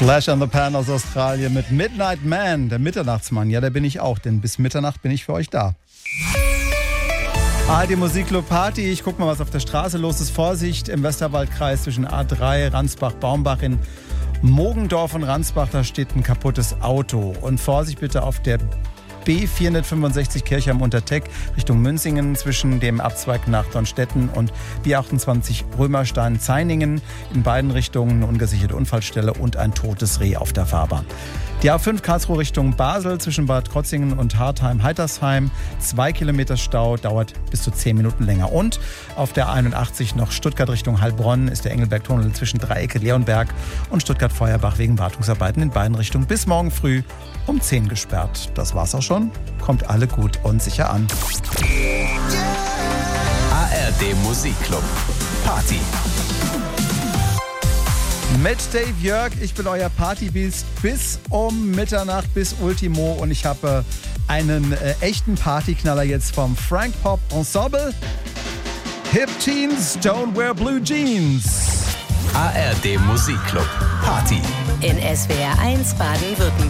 Flash and the Pan aus Australien mit Midnight Man, der Mitternachtsmann. Ja, der bin ich auch, denn bis Mitternacht bin ich für euch da. Die Musikclub Party. Ich guck mal, was auf der Straße los ist. Vorsicht im Westerwaldkreis zwischen A3, Ransbach-Baumbach in Mogendorf und Ransbach. Da steht ein kaputtes Auto. Und Vorsicht bitte auf der B465 Kirchheim Unterteck Richtung Münzingen zwischen dem Abzweig nach Dornstetten und B28 Römerstein-Zainingen. In beiden Richtungen eine ungesicherte Unfallstelle und ein totes Reh auf der Fahrbahn. Die A5 Karlsruhe Richtung Basel zwischen Bad Krotzingen und Hartheim-Heitersheim. 2 Kilometer Stau, dauert bis zu 10 Minuten länger. Und auf der 81 noch Stuttgart Richtung Heilbronn ist der Engelberg-Tunnel zwischen Dreiecke Leonberg und Stuttgart-Feuerbach wegen Wartungsarbeiten in beiden Richtungen bis morgen früh um 10 gesperrt. Das war's auch schon. Kommt alle gut und sicher an. ARD Musikclub Party. Mit Dave Jörg, ich bin euer Partybeast bis um Mitternacht, bis Ultimo. Und ich habe einen echten Partyknaller jetzt vom Frank Pop Ensemble. Hip Teens, Don't Wear Blue Jeans. ARD Musikclub Party. In SWR 1 Baden-Württemberg.